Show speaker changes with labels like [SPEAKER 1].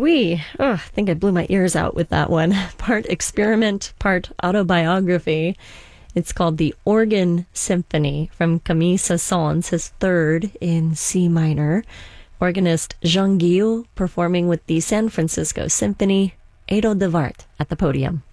[SPEAKER 1] oui. Oh, I think I blew my ears out with that one. Part experiment, part autobiography. It's called the Organ Symphony from Camille Saint-Saëns, his third in C minor. Organist Jean Guillou performing with the San Francisco Symphony. Edo de Wart at the podium.